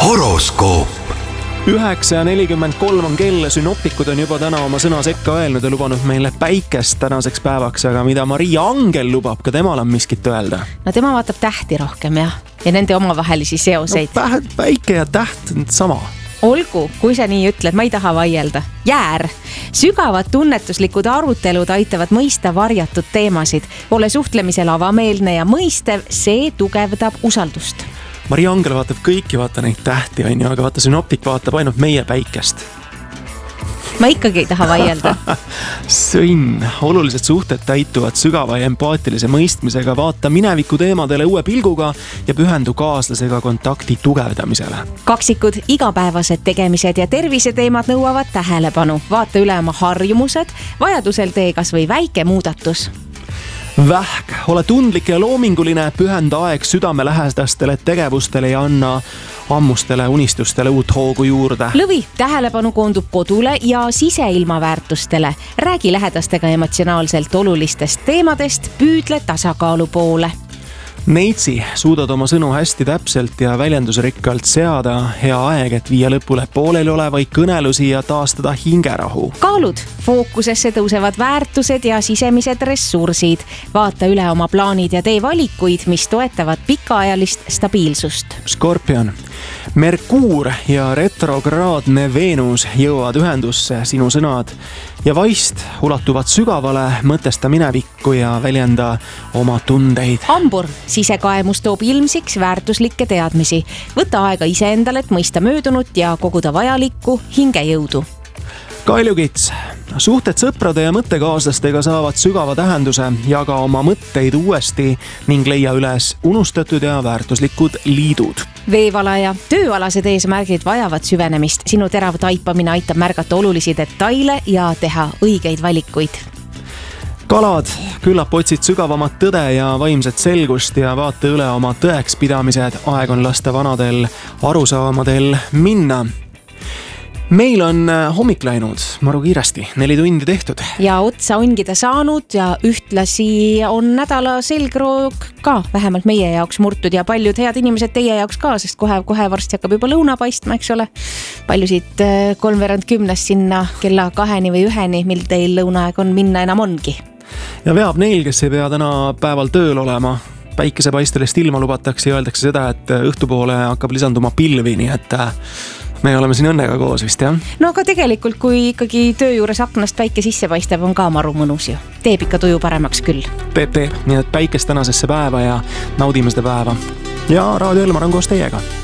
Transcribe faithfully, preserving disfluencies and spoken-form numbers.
horoskoop. üheksa ja nelikümmend kolm on kell, sünoptikud on juba täna oma sõna sekka öelnud ja lubanud meile päikest tänaseks päevaks, aga mida Maria Angel lubab, ka temal on miskit öelda. No tema vaatab tähti rohkem jah, ja nende omavahelisi seoseid. No, päike ja täht on sama. Olgu, kui sa nii ütled, ma ei taha vaielda. Jäär. Sügavad tunnetuslikud arutelud aitavad mõista varjatud teemasid. Ole suhtlemisel avameelne ja mõistev, see tugevdab usaldust. Maria Angel vaatab kõiki, vaata neid tähti, on ju, aga vaata sünoptik vaatab ainult meie päikest. Ma ikkagi ei taha vaielda. Sõnn, olulised suhted täituvad sügava ja empaatilise mõistmisega, vaata mineviku teemadele uue pilguga ja pühendu kaaslasega kontakti tugevdamisele. Kaksikud, igapäevased tegemised ja terviseteemad nõuavad tähelepanu. Vaata üle oma harjumused, vajadusel tee kas või väike muudatus. Vähk, ole tundlik ja loominguline, pühenda aeg südamelähedastele tegevustele ja anna ammustele unistustele uut hoogu juurde. Lõvi, tähelepanu koondub kodule ja siseilmaväärtustele. Räägi lähedastega emotsionaalselt olulistest teemadest, püüdle tasakaalu poole. Neitsi, suudad oma sõnu hästi täpselt ja väljendusrikkalt seada. Hea aeg, et viia lõpule pooleli olevaid kõnelusi ja taastada hingerahu. Kaalud, fookusesse tõusevad väärtused ja sisemised ressursid. Vaata üle oma plaanid ja tee valikuid, mis toetavad pikaajalist stabiilsust. Skorpion, Merkuur ja retrograadne Veenus jõuavad ühendusse, sinu sõnad ja vaist ulatuvad sügavale, mõtesta minevikku ja väljenda oma tundeid. Hambur, sisekaemus toob ilmsiks väärtuslikke teadmisi. Võta aega iseendale, et mõista möödunut ja koguda vajalikku hingejõudu. Kaljukits, suhted sõprade ja mõttekaaslastega saavad sügava tähenduse, jaga oma mõtteid uuesti ning leia üles unustatud ja väärtuslikud liidud. Veevalaja, tööalased eesmärgid vajavad süvenemist. Sinu terav taipamine aitab märgata olulisi detaile ja teha õigeid valikuid. Kalad, küllap otsid sügavamat tõde ja vaimset selgust ja vaata üle oma tõeks pidamised. Aeg on lasta vanadel arusaamadel minna. Meil on hommik läinud maru kiiresti, neli tundi tehtud. Ja otsa ongi ta saanud ja ühtlasi on nädala selgroog ka vähemalt meie jaoks murtud ja paljud head inimesed teie jaoks ka, sest kohe, kohe varsti hakkab juba lõuna paistma, eks ole. Paljusid kolmveerand kümnest sinna kella kaheni või üheni, mil teil lõunaaeg on, minna enam ongi. Ja veab neil, kes ei pea täna päeval tööl olema. Päikesepaistelist ilma lubatakse ja öeldakse seda, et õhtupoole hakkab lisanduma pilvi, nii et me oleme siin õnnega koos vist, jah? No aga tegelikult, kui ikkagi töö juures aknast päike sisse paistab, on ka maru mõnus ju. Teeb ikka tuju paremaks küll. Teeb, teeb. Nii et päikest tänasesse päeva ja naudime seda päeva. Ja Raadio Elmar on koos teiega.